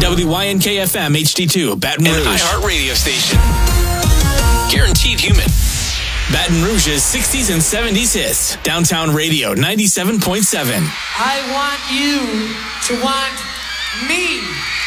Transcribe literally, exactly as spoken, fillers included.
W Y N K F M H D two, Baton Rouge. An iHeart radio station. Guaranteed human. Baton Rouge's sixties and seventies hits. Downtown Radio ninety-seven point seven. I want you to want me.